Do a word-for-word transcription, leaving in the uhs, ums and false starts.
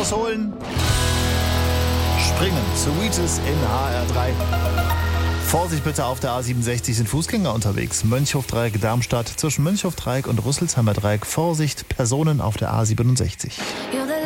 rausholen. Springen zu Wheatus in H R drei. Vorsicht bitte, auf der A siebenundsechzig sind Fußgänger unterwegs. Mönchhofdreieck, Darmstadt, zwischen Mönchhofdreieck und Rüsselsheimer Dreieck. Vorsicht, Personen auf der A siebenundsechzig. You're